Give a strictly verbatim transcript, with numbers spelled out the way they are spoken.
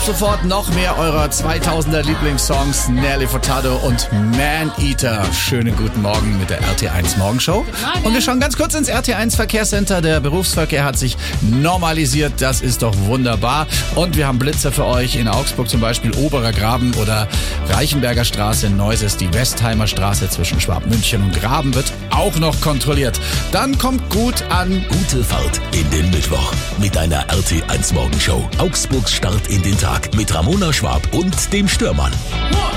sofort noch mehr eurer zweitausender Lieblingssongs, Nelly Furtado und Man Eater. Schönen guten Morgen mit der R T eins Morgenshow. Und wir schauen ganz kurz ins R T eins Verkehrscenter. Der Berufsverkehr hat sich normalisiert, das ist doch wunderbar. Und wir haben Blitzer für euch in Augsburg, zum Beispiel Oberer Graben oder Reichenberger Straße, Neuses, die Westheimer Straße zwischen Schwabmünchen und Graben wird auch noch kontrolliert. Dann kommt gut an. Gute Fahrt in den Mittwoch mit deiner R T eins Morgenshow. Augsburgs Start in den Tag mit Ramona Schwab und dem Störmann.